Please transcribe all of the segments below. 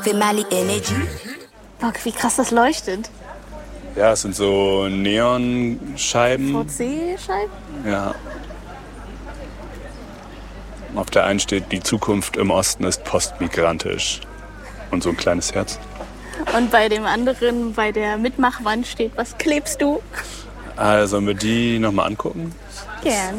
Feel Mali Energy. Boah, wie krass das leuchtet. Ja, es sind so Neonscheiben. VC-Scheiben? Ja. Auf der einen steht, die Zukunft im Osten ist postmigrantisch. Und so ein kleines Herz. Und bei dem anderen, bei der Mitmachwand steht, was klebst du? Sollen wir die nochmal angucken? Gerne.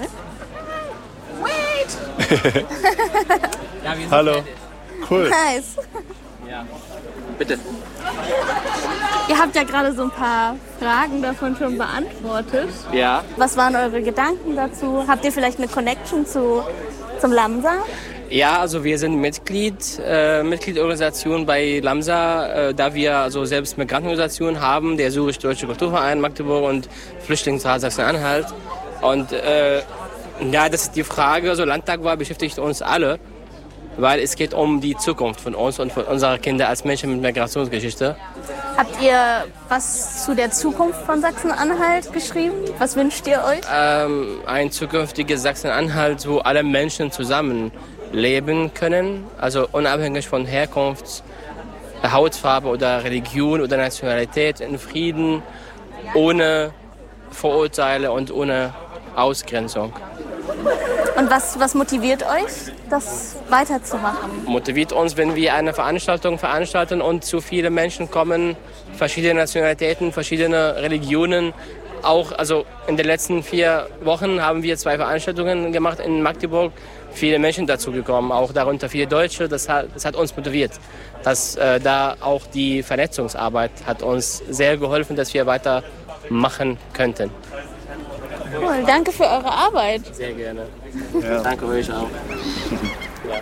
Hallo. Cool. Nice. Ja. Bitte. Ihr habt ja gerade so ein paar Fragen davon schon beantwortet. Ja. Was waren eure Gedanken dazu? Habt ihr vielleicht eine Connection zum Lamsa? Ja, also wir sind Mitgliedsorganisation bei Lamsa, da wir also selbst Migrantenorganisationen haben, der Syrisch-Deutsche Kulturverein Magdeburg und Flüchtlingsrat Sachsen-Anhalt. Und ja, das ist die Frage, also Landtagwahl beschäftigt uns alle, weil es geht um die Zukunft von uns und von unserer Kinder als Menschen mit Migrationsgeschichte. Habt ihr was zu der Zukunft von Sachsen-Anhalt geschrieben? Was wünscht ihr euch? Ein zukünftiges Sachsen-Anhalt, wo alle Menschen zusammen leben können, also unabhängig von Herkunft, Hautfarbe oder Religion oder Nationalität, in Frieden, ohne Vorurteile und ohne Ausgrenzung. Und was motiviert euch, das weiterzumachen? Motiviert uns, wenn wir eine Veranstaltung veranstalten und zu viele Menschen kommen, verschiedene Nationalitäten, verschiedene Religionen. Auch also in den letzten 4 Wochen haben wir 2 Veranstaltungen gemacht in Magdeburg. Viele Menschen dazu gekommen, auch darunter viele Deutsche. Das hat uns motiviert. Da auch die Vernetzungsarbeit hat uns sehr geholfen, dass wir weitermachen könnten. Cool, danke für eure Arbeit. Sehr gerne. Ja. Danke euch auch. Ja.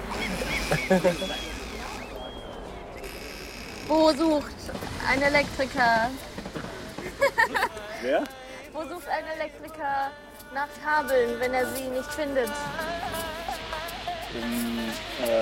Wo sucht ein Elektriker? Wer? Wo sucht ein Elektriker nach Kabeln, wenn er sie nicht findet?